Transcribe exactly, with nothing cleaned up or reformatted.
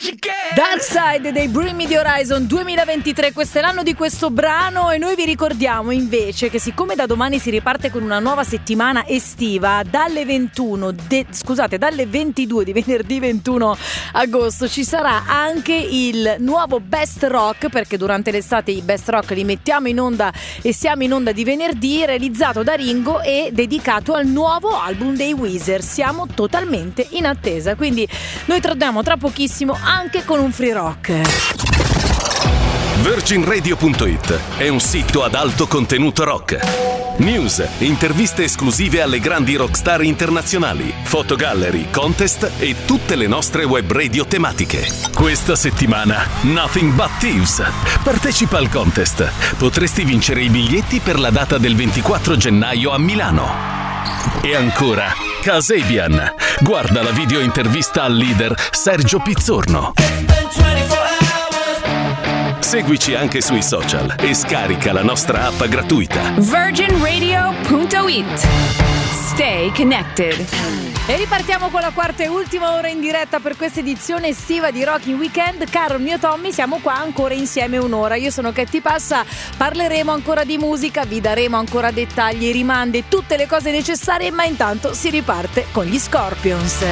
Dark Side dei Bring Me the Horizon duemilaventitré, questo è l'anno di questo brano e noi vi ricordiamo invece che siccome da domani si riparte con una nuova settimana estiva, dalle ventuno de, scusate dalle ventidue di venerdì ventuno agosto ci sarà anche il nuovo Best Rock, perché durante l'estate i Best Rock li mettiamo in onda e siamo in onda di venerdì, realizzato da Ringo e dedicato al nuovo album dei Weezer. Siamo totalmente in attesa, quindi noi torniamo tra pochissimo anche con un free rock. Virgin Radio punto it è un sito ad alto contenuto rock. News, interviste esclusive alle grandi rockstar internazionali, fotogallery, contest e tutte le nostre web radio tematiche. Questa settimana Nothing But Thieves. Partecipa al contest. Potresti vincere i biglietti per la data del ventiquattro gennaio a Milano. E ancora Kasabian. Guarda la video intervista al leader Sergio Pizzorno. Seguici anche sui social e scarica la nostra app gratuita. Virgin Radio punto it. Stay connected. E ripartiamo con la quarta e ultima ora in diretta per questa edizione estiva di Rocking Weekend. Caro mio Tommy, siamo qua ancora insieme un'ora. Io sono Katy Passa, parleremo ancora di musica, vi daremo ancora dettagli, rimandi, tutte le cose necessarie, ma intanto si riparte con gli Scorpions.